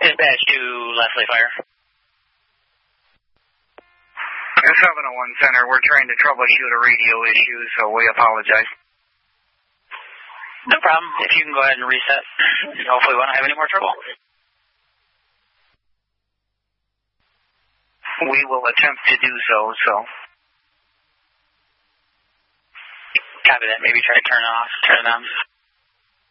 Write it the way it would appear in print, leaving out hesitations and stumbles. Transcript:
Dispatch to Leslie Fire. 701 Center, we're trying to troubleshoot a radio issue, so we apologize. No problem. If you can go ahead and reset, hopefully we won't have any more trouble. We will attempt to do so. Copy that. Maybe try to turn it on.